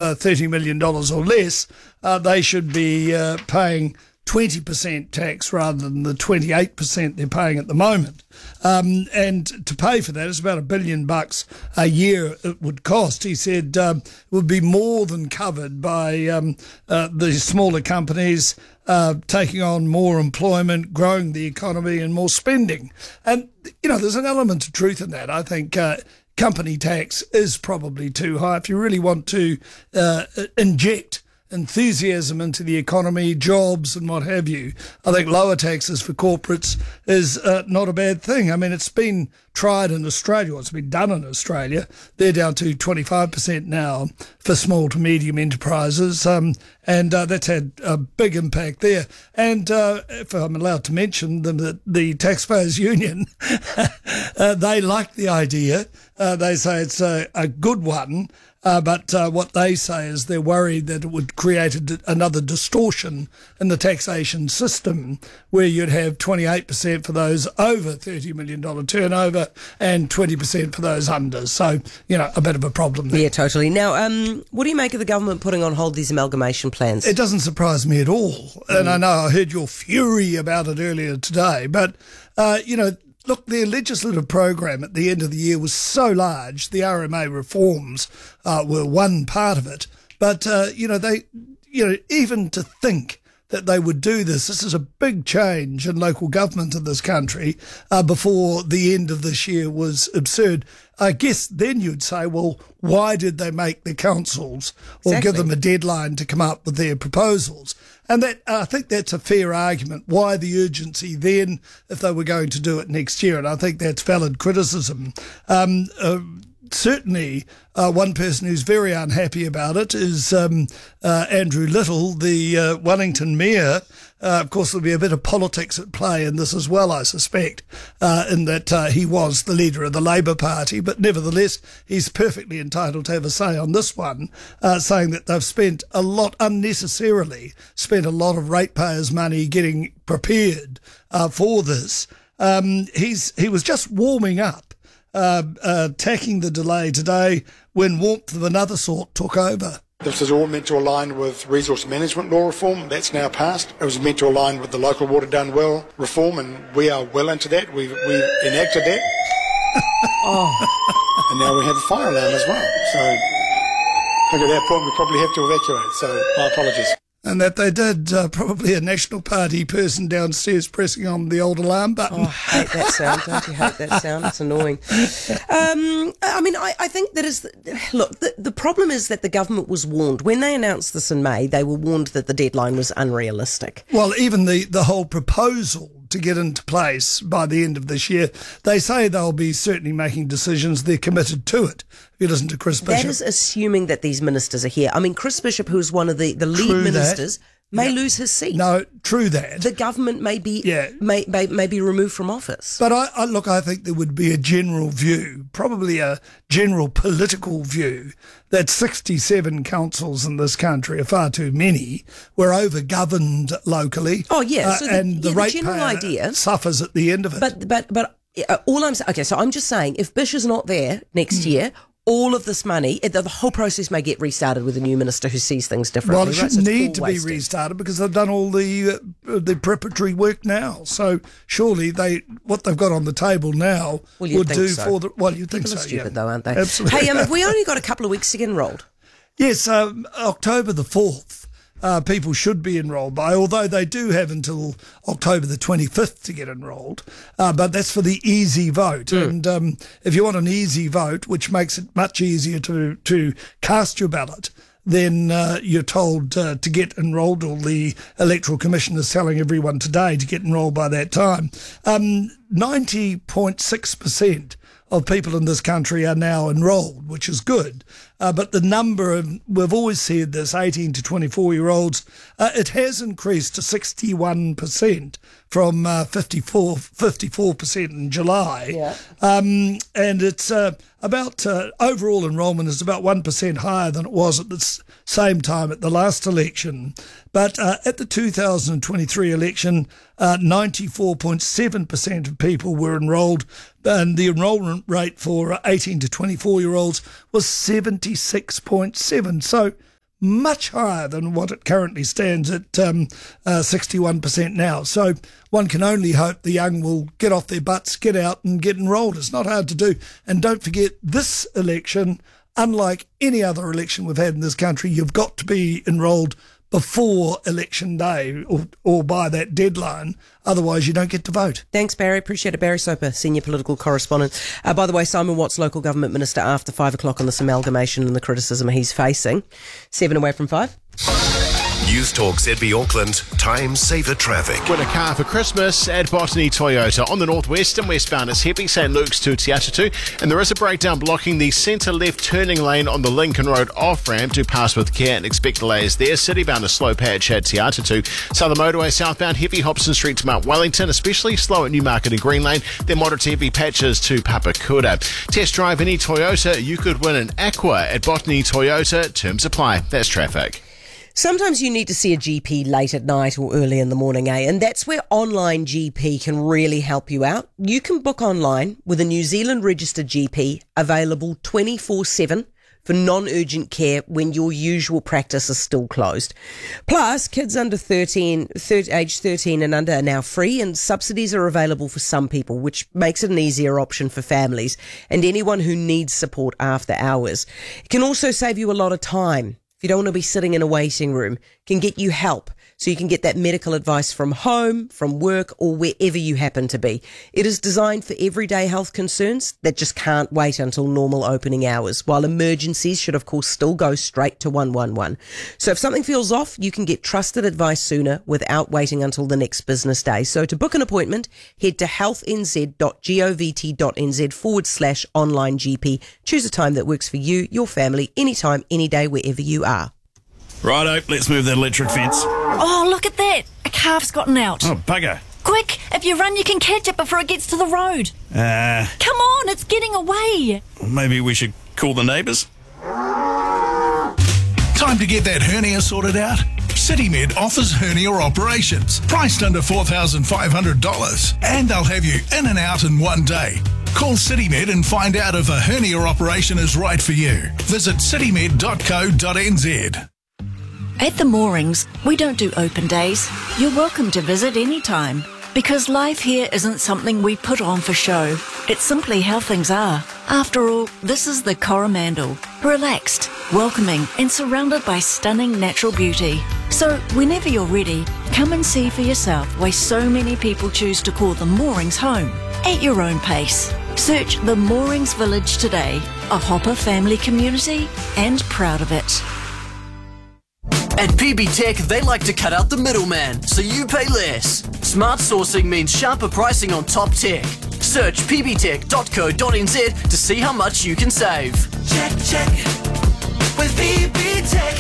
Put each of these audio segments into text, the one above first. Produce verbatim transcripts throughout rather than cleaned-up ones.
uh, thirty million dollars or less, uh, they should be uh, paying twenty percent tax rather than the twenty-eight percent they're paying at the moment. Um, and to pay for that, it's about a billion bucks a year it would cost. He said um, it would be more than covered by um, uh, the smaller companies uh, taking on more employment, growing the economy and more spending. And, you know, there's an element of truth in that. I think uh, company tax is probably too high. If you really want to uh, inject enthusiasm into the economy, jobs and what have you, I think lower taxes for corporates is uh, not a bad thing. I mean, it's been tried in Australia, or it's been done in Australia. They're down to twenty-five percent now for small to medium enterprises, um, and uh, that's had a big impact there. And uh, if I'm allowed to mention them, the, the Taxpayers Union, uh, they like the idea. Uh, they say it's a, a good one. Uh, but uh, what they say is they're worried that it would create a, another distortion in the taxation system where you'd have twenty-eight percent for those over thirty million dollars turnover and twenty percent for those under. So, you know, a bit of a problem there. Yeah, totally. Now, um, what do you make of the government putting on hold these amalgamation plans? It doesn't surprise me at all. Mm. And I know I heard your fury about it earlier today, but, uh, you know, look, their legislative program at the end of the year was so large. The R M A reforms uh, were one part of it. But, uh, you know, they, you know, even to think that they would do this, this is a big change in local government in this country uh, before the end of this year was absurd. I guess then you'd say, well, why did they make the councils or Exactly. give them a deadline to come up with their proposals? And that I think that's a fair argument. Why the urgency then if they were going to do it next year? And I think that's valid criticism. Um, uh, certainly, uh, one person who's very unhappy about it is um, uh, Andrew Little, the uh, Wellington mayor. Uh, of course, there'll be a bit of politics at play in this as well, I suspect, uh, in that uh, he was the leader of the Labour Party. But nevertheless, he's perfectly entitled to have a say on this one, uh, saying that they've spent a lot unnecessarily, spent a lot of ratepayers' money getting prepared uh, for this. Um, he's he was just warming up, uh, uh, tacking the delay today when warmth of another sort took over. This is all meant to align with resource management law reform. That's now passed. It was meant to align with the local water done well reform, and we are well into that. We've, we've enacted that. Oh. And now we have a fire alarm as well. So I think at that point we probably have to evacuate. So my apologies. And that they did, uh, probably a National Party person downstairs pressing on the old alarm button. Oh, I hate that sound. Don't you hate that sound? It's annoying. Um, I mean, I, I think that is... The, look, the, the problem is that the government was warned. When they announced this in May, they were warned that the deadline was unrealistic. Well, even the, the whole proposal to get into place by the end of this year, they say they'll be certainly making decisions. They're committed to it. If you listen to Chris Bishop. That is assuming that these ministers are here. I mean, Chris Bishop, who is one of the, the lead True ministers, that. may Yeah. lose his seat. No, true that. The government may be, Yeah. may, may, may be removed from office. But I, I look, I think there would be a general view, probably a general political view, that sixty-seven councils in this country are far too many. We're over-governed locally. Oh, yeah. uh, So the- and the yeah, the ratepayer general idea- suffers at the end of it. But but but uh, all I'm saying, okay, so I'm just saying, if Bish is not there next Hmm. year, all of this money, it, the, the whole process may get restarted with a new minister who sees things differently. Well, it right? shouldn't So it's need all to wasted. be restarted because they've done all the uh, the preparatory work now. So surely they what they've got on the table now Well, you'd would think do so. for the. Well, you think People so? are stupid, yeah. though, aren't they? Absolutely. Hey, um, have we only got a couple of weeks to get enrolled? Yes, um, October the fourth. Uh, people should be enrolled by, although they do have until October the twenty-fifth to get enrolled. Uh, but that's for the easy vote. Mm. And um, if you want an easy vote, which makes it much easier to, to cast your ballot, then uh, you're told uh, to get enrolled, or the Electoral Commission is telling everyone today to get enrolled by that time. Um, ninety point six percent of people in this country are now enrolled, which is good. Uh, but the number of, we've always said this, eighteen to twenty-four year olds, uh, it has increased to sixty-one percent from uh, fifty-four, fifty-four percent in July. Yeah. Um, and it's uh, about, uh, overall enrolment is about one percent higher than it was at the s- same time at the last election. But uh, at the two thousand twenty-three election, uh, ninety-four point seven percent of people were enrolled, and the enrolment rate for eighteen to twenty-four year olds was seventy-six point seven. So much higher than what it currently stands at um, uh, sixty-one percent now. So one can only hope the young will get off their butts, get out and get enrolled. It's not hard to do. And don't forget, this election, unlike any other election we've had in this country, you've got to be enrolled before election day or, or by that deadline. Otherwise, you don't get to vote. Thanks, Barry. Appreciate it. Barry Soper, Senior Political Correspondent. Uh, by the way, Simon Watts, Local Government Minister, after five o'clock on this amalgamation and the criticism he's facing. Seven away from five. News Talk Z B Auckland, time saver traffic. Win a car for Christmas at Botany Toyota. On the northwest and westbound, it's heavy St Luke's to Te Atatu, and there is a breakdown blocking the centre left turning lane on the Lincoln Road off-ramp to pass with care and expect delays there. Citybound, a slow patch at Te Atatu. Southern Motorway southbound, heavy Hobson Street to Mount Wellington, especially slow at Newmarket and Green Lane. Then moderate to heavy patches to Papakura. Test drive any Toyota, you could win an Aqua at Botany Toyota. Terms apply. That's traffic. Sometimes you need to see a G P late at night or early in the morning, eh? And that's where Online G P can really help you out. You can book online with a New Zealand registered G P available twenty-four seven for non-urgent care when your usual practice is still closed. Plus, kids under thirteen, third, age thirteen and under are now free, and subsidies are available for some people, which makes it an easier option for families and anyone who needs support after hours. It can also save you a lot of time. If you don't want to be sitting in a waiting room, can get you help so you can get that medical advice from home, from work, or wherever you happen to be. It is designed for everyday health concerns that just can't wait until normal opening hours, while emergencies should, of course, still go straight to one one one. So if something feels off, you can get trusted advice sooner without waiting until the next business day. So to book an appointment, head to healthnz.govt.nz forward slash online GP. Choose a time that works for you, your family, anytime, any day, wherever you are. Righto, let's move that electric fence. Oh, look at that. A calf's gotten out. Oh, bugger. Quick, if you run, you can catch it before it gets to the road. Uh, Come on, it's getting away. maybe we should call the neighbours? Time to get that hernia sorted out? CityMed offers hernia operations, priced under four thousand five hundred dollars. And they'll have you in and out in one day. Call CityMed and find out if a hernia operation is right for you. Visit citymed dot co dot n z. At the moorings, we don't do open days. You're welcome to visit anytime. Because life here isn't something we put on for show. It's simply how things are. After all, this is the Coromandel. Relaxed, welcoming, and surrounded by stunning natural beauty. So, whenever you're ready, come and see for yourself why so many people choose to call the moorings home. At your own pace. Search the Moorings Village today. A Hopper family community, and proud of it. At P B Tech, they like to cut out the middleman, so you pay less. Smart sourcing means sharper pricing on top tech. Search p b tech dot co dot n z to see how much you can save. Check, check, with P B Tech.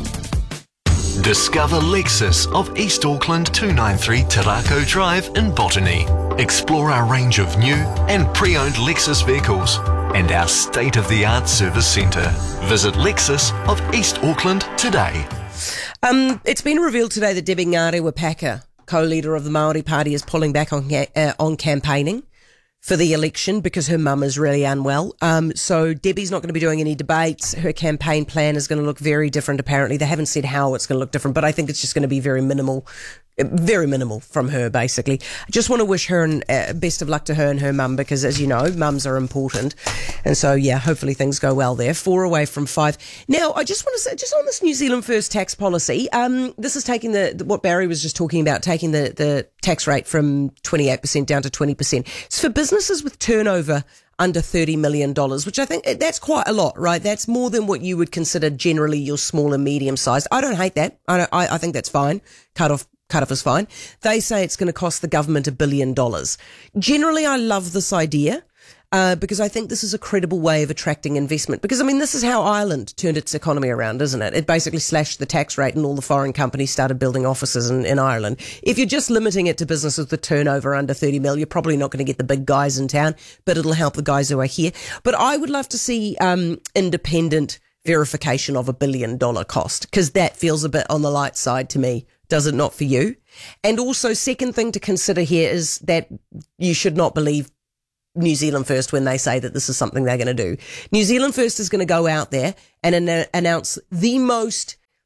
Discover Lexus of East Auckland two ninety-three Tarako Drive in Botany. Explore our range of new and pre-owned Lexus vehicles and our state-of-the-art service centre. Visit Lexus of East Auckland today. Um, it's been revealed today that Debbie Ngārewa-Packer, co-leader of the Māori Party, is pulling back on uh, on campaigning for the election because her mum is really unwell. Um, so Debbie's not going to be doing any debates. Her campaign plan is going to look very different, apparently. They haven't said how it's going to look different, but I think it's just going to be very minimal. Very minimal from her, basically. I just want to wish her and uh, best of luck to her and her mum because, as you know, mums are important. And so, yeah, hopefully things go well there. Four away from five. Now, I just want to say, just on this New Zealand First tax policy, um, this is taking the, the what Barry was just talking about, taking the, the tax rate from twenty-eight percent down to twenty percent. It's for businesses with turnover under thirty million dollars, which I think that's quite a lot, right? That's more than what you would consider generally your small and medium sized. I don't hate that. I, don't, I, I think that's fine. Cut off Cut off is fine. They say it's going to cost the government a billion dollars. Generally, I love this idea uh, because I think this is a credible way of attracting investment. Because, I mean, this is how Ireland turned its economy around, isn't it? It basically slashed the tax rate and all the foreign companies started building offices in, in Ireland. If you're just limiting it to businesses with turnover under thirty mil, you're probably not going to get the big guys in town, but it'll help the guys who are here. But I would love to see um, independent verification of a billion dollar cost because that feels a bit on the light side to me. Does it not for you? And also, second thing to consider here is that you should not believe New Zealand First when they say that this is something they're going to do. New Zealand First is going to go out there and an- announce the most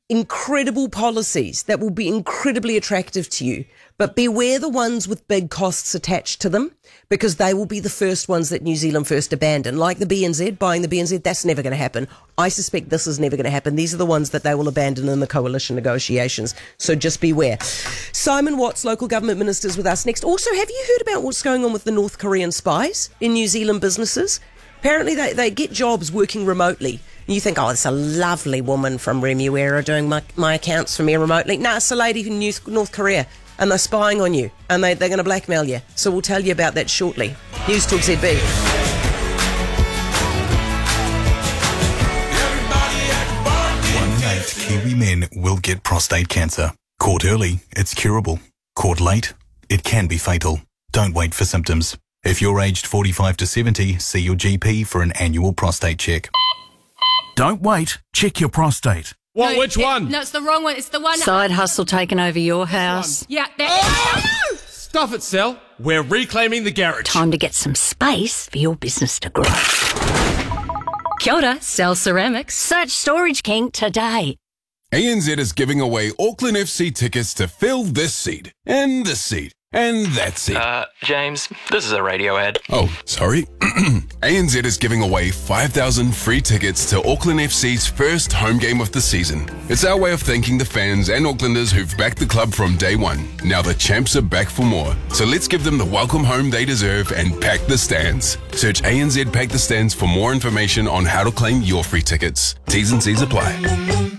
incredible policies that will be incredibly attractive to you, but beware the ones with big costs attached to them, because they will be the first ones that New Zealand first abandon. Like the B N Z, buying the B N Z, that's never going to happen. I suspect this is never going to happen. These are the ones that they will abandon in the coalition negotiations. So just beware. Simon Watts, local government minister, is with us next. Also, have you heard about what's going on with the North Korean spies in New Zealand businesses? Apparently they, they get jobs working remotely. You think, oh, it's a lovely woman from Remuera doing my, my accounts for me remotely. No, it's a lady from New, North Korea, and they're spying on you, and they, they're going to blackmail you. So we'll tell you about that shortly. News Talk Z B. One in eight Kiwi men will get prostate cancer. Caught early, it's curable. Caught late, it can be fatal. Don't wait for symptoms. If you're aged forty-five to seventy, see your G P for an annual prostate check. Don't wait. Check your prostate. What? No, which it, one? No, it's the wrong one. It's the one. Side hustle taking over your house. Yeah. That- oh! Stuff it, Sal. We're reclaiming the garage. Time to get some space for your business to grow. Kia ora, Sal Ceramics. Search Storage King today. A N Z is giving away Auckland F C tickets to fill this seat, and this seat, and that seat. Uh, James, this is a radio ad. Oh, sorry. A N Z is giving away five thousand free tickets to Auckland F C's first home game of the season. It's our way of thanking the fans and Aucklanders who've backed the club from day one. Now the champs are back for more. So let's give them the welcome home they deserve and pack the stands. Search A N Z Pack the Stands for more information on how to claim your free tickets. T's and C's apply.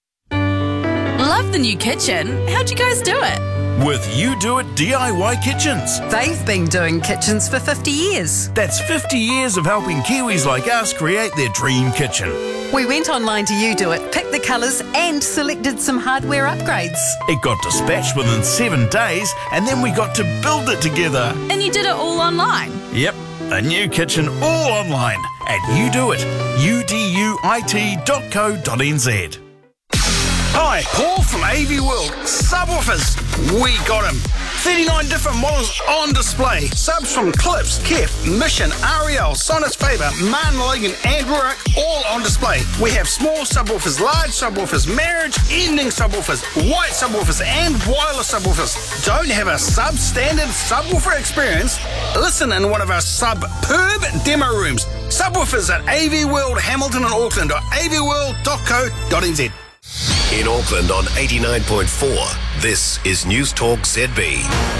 Love the new kitchen. How'd you guys do it? With You Do It D I Y Kitchens. They've been doing kitchens for fifty years. That's fifty years of helping Kiwis like us create their dream kitchen. We went online to You Do It, picked the colours and selected some hardware upgrades. It got dispatched within seven days and then we got to build it together. And you did it all online? Yep, a new kitchen all online at You Do It, U D U I T dot co dot N Z. Hi, Paul from A V World. Subwoofers, we got them. thirty-nine different models on display. Subs from Clips, Kef, Mission, Ariel, Sonus Faber, Martin Logan and Rurik, all on display. We have small subwoofers, large subwoofers, marriage, ending subwoofers, white subwoofers and wireless subwoofers. Don't have a substandard subwoofer experience? Listen in one of our Subperb demo rooms. Subwoofers at A V World Hamilton and Auckland or a v world dot co dot n z. In Auckland on eighty-nine point four, this is News Talk Z B.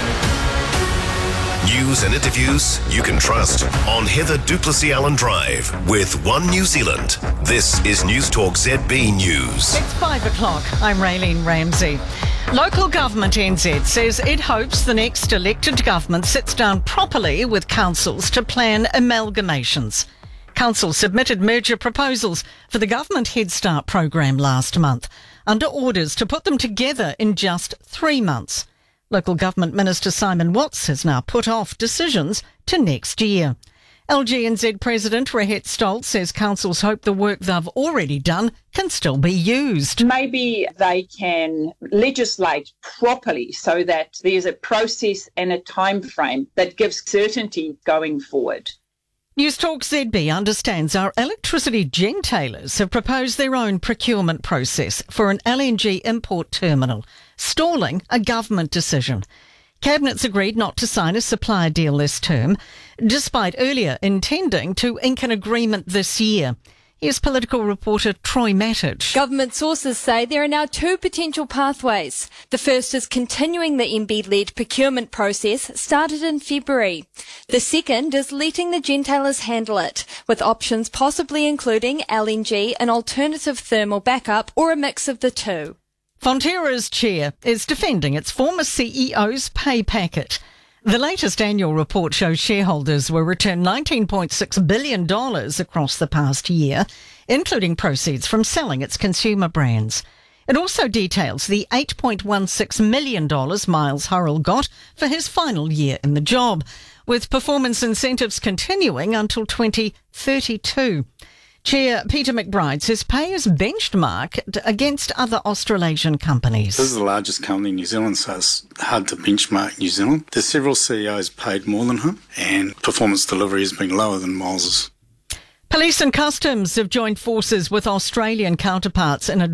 News and interviews you can trust on Heather Duplessis Allen Drive with One New Zealand. This is News Talk Z B News. It's five o'clock. I'm Raylene Ramsey. Local Government N Z says it hopes the next elected government sits down properly with councils to plan amalgamations. Council submitted merger proposals for the Government Head Start program last month, under orders to put them together in just three months. Local Government Minister Simon Watts has now put off decisions to next year. L G N Z President Rehet Stoltz says councils hope the work they've already done can still be used. Maybe they can legislate properly so that there's a process and a time frame that gives certainty going forward. News Talk Z B understands our electricity gentailers have proposed their own procurement process for an L N G import terminal, stalling a government decision. Cabinet's agreed not to sign a supplier deal this term, despite earlier intending to ink an agreement this year. Here's political reporter Troy Mattich. Government sources say there are now two potential pathways. The first is continuing the M B-led procurement process started in February. The second is letting the gentailers handle it, with options possibly including L N G, an alternative thermal backup, or a mix of the two. Fonterra's chair is defending its former C E O's pay packet. The latest annual report shows shareholders were returned nineteen point six billion dollars across the past year, including proceeds from selling its consumer brands. It also details the eight point one six million dollars Miles Hurrell got for his final year in the job, with performance incentives continuing until twenty thirty-two. Chair Peter McBride says pay is benchmarked against other Australasian companies. This is the largest company in New Zealand, so it's hard to benchmark New Zealand. There's several C E Os paid more than him, and performance delivery has been lower than Miles's. Police and Customs have joined forces with Australian counterparts in a